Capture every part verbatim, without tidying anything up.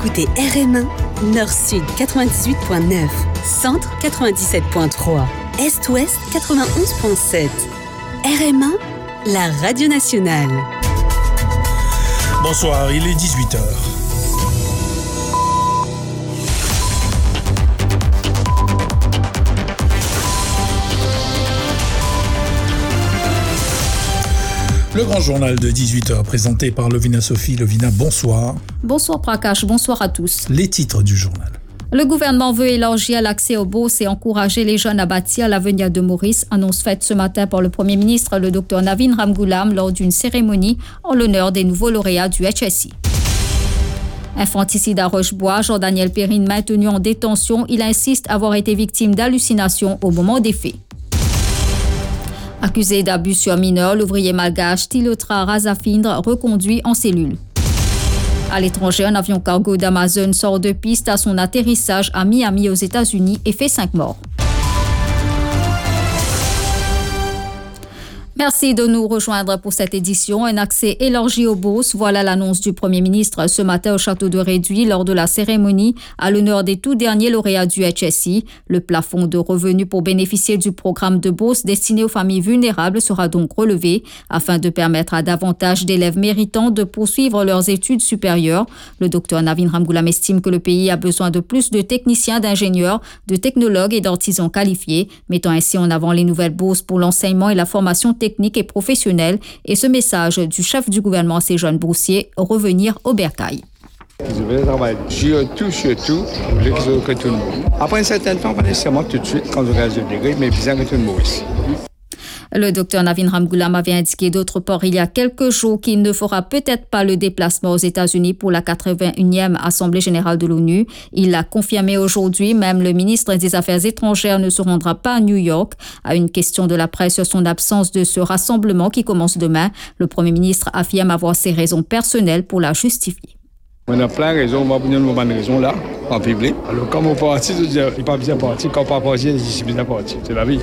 écoutez R M un, Nord-Sud quatre-vingt-dix-huit virgule neuf, Centre quatre-vingt-dix-sept virgule trois, Est-Ouest quatre-vingt-onze virgule sept. R M un, la radio nationale. Bonsoir, il est dix-huit heures. Le grand journal de dix-huit heures présenté par Lovina Sophie. Lovina, bonsoir. Bonsoir Prakash, bonsoir à tous. Les titres du journal. Le gouvernement veut élargir l'accès aux bourses et encourager les jeunes à bâtir l'avenir de Maurice. Annonce faite ce matin par le Premier ministre, le docteur Navin Ramgoolam, lors d'une cérémonie en l'honneur des nouveaux lauréats du H S I. Infanticide à Rochebois, Jean-Daniel Perrine maintenu en détention. Il insiste avoir été victime d'hallucinations au moment des faits. Accusé d'abus sur mineur, l'ouvrier malgache Tilotra Razafindre reconduit en cellule. À l'étranger, un avion cargo d'Amazon sort de piste à son atterrissage à Miami aux États-Unis et fait cinq morts. Merci de nous rejoindre pour cette édition. Un accès élargi aux bourses. Voilà l'annonce du Premier ministre ce matin au château de Réduit lors de la cérémonie à l'honneur des tout derniers lauréats du H S I. Le plafond de revenus pour bénéficier du programme de bourse destiné aux familles vulnérables sera donc relevé afin de permettre à davantage d'élèves méritants de poursuivre leurs études supérieures. Le docteur Navin Ramgoolam estime que le pays a besoin de plus de techniciens, d'ingénieurs, de technologues et d'artisans qualifiés, mettant ainsi en avant les nouvelles bourses pour l'enseignement et la formation technique et professionnelle, et ce message du chef du gouvernement à ces jeunes boursiers, revenir au bercail. Ils veulent travailler surtout, surtout, que tout le monde. Après un certain temps, pas nécessairement tout de suite, quand on reste de degré, mais bien que tout le monde ici. Le docteur Navin Ramgoolam avait indiqué d'autre part il y a quelques jours qu'il ne fera peut-être pas le déplacement aux États-Unis pour la quatre-vingt-unième Assemblée générale de l'ONU. Il l'a confirmé aujourd'hui, même le ministre des Affaires étrangères ne se rendra pas à New York. À une question de la presse sur son absence de ce rassemblement qui commence demain, le Premier ministre affirme avoir ses raisons personnelles pour la justifier. On a plein de raisons, on va vous donner une bonne raison là, en public. Alors, comme on partit, il n'est pas bien parti. Quand on pas parti, il est bien parti. C'est la vie.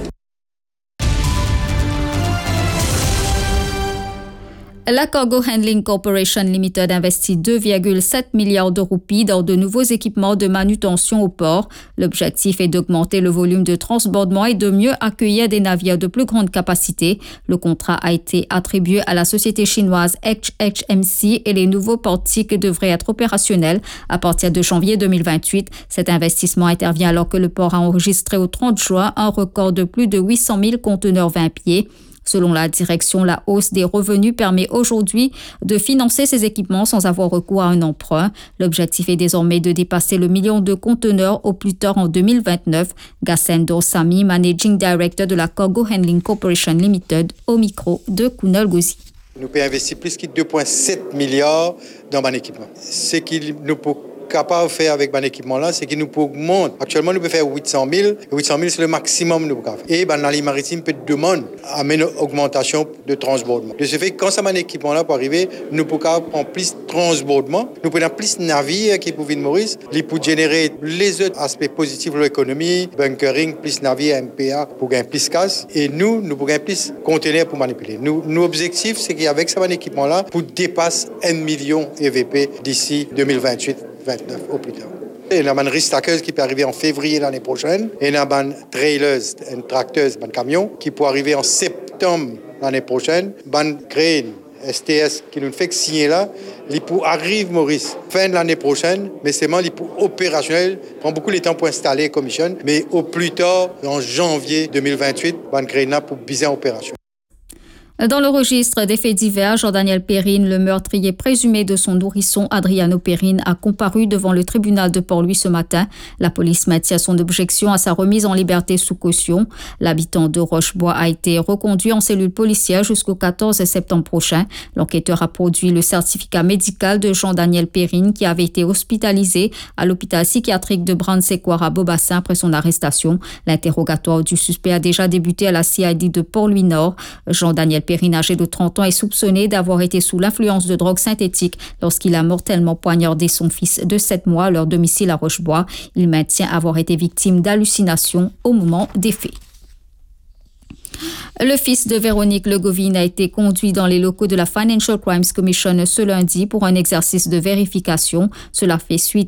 La Cargo Handling Corporation Limited investit deux virgule sept milliards de roupies dans de nouveaux équipements de manutention au port. L'objectif est d'augmenter le volume de transbordement et de mieux accueillir des navires de plus grande capacité. Le contrat a été attribué à la société chinoise H H M C et les nouveaux portiques devraient être opérationnels à partir de janvier deux mille vingt-huit. Cet investissement intervient alors que le port a enregistré au trente juin un record de plus de huit cent mille conteneurs vingt pieds. Selon la direction, la hausse des revenus permet aujourd'hui de financer ces équipements sans avoir recours à un emprunt. L'objectif est désormais de dépasser le million de conteneurs au plus tard en deux mille vingt-neuf. Gassen Dorsami, Managing Director de la Cargo Handling Corporation Limited, au micro de Kounal Gouzi. Nous pouvons investir plus que deux virgule sept milliards dans mon équipement. Ce qu'il nous peut capable de faire avec mon équipement là, c'est qu'il nous augmente. Actuellement, nous pouvons faire huit cent mille. huit cent mille, c'est le maximum que nous pouvons faire. Et ben, dans les maritimes, peut demander à une augmentation de transbordement. De ce fait, quand ça mon équipement là pour arriver, nous pouvons prendre plus de transbordement. Nous pouvons plus de navires qui peuvent Maurice. Ils peuvent générer les autres aspects positifs de l'économie, bunkering, plus navires, M P A pour gagner plus de casse. Et nous, nous pouvons gagner plus de conteneurs pour manipuler. Nous, nos objectifs, c'est qu'avec ça mon équipement là, pour dépasser un million E V P d'ici deux mille vingt-huit. vingt-neuf au plus tard. Il y a une ristaqueuse qui peut arriver en février l'année prochaine. Et il y a une traileuse, une tracteuse, un camion qui peut arriver en septembre l'année prochaine. Une crane S T S qui nous fait signer là, il peut arriver Maurice fin de l'année prochaine, mais c'est il peut opérationnel. Prend beaucoup de temps pour installer et commission, mais au plus tard en janvier deux mille vingt-huit, une crane là pour bien opération. Dans le registre des faits divers, Jean-Daniel Perrine, le meurtrier présumé de son nourrisson Adriano Perrine, a comparu devant le tribunal de Port-Louis ce matin. La police maintient son objection à sa remise en liberté sous caution. L'habitant de Rochebois a été reconduit en cellule policière jusqu'au quatorze septembre prochain. L'enquêteur a produit le certificat médical de Jean-Daniel Perrine qui avait été hospitalisé à l'hôpital psychiatrique de Brand-Sequara-Beaubassin après son arrestation. L'interrogatoire du suspect a déjà débuté à la C I D de Port-Louis-Nord. Jean-Daniel Perrine, âgé de trente ans, est soupçonné d'avoir été sous l'influence de drogues synthétiques lorsqu'il a mortellement poignardé son fils de sept mois à leur domicile à Rochebois. Il maintient avoir été victime d'hallucinations au moment des faits. Le fils de Véronique Legovine a été conduit dans les locaux de la Financial Crimes Commission ce lundi pour un exercice de vérification. Cela fait suite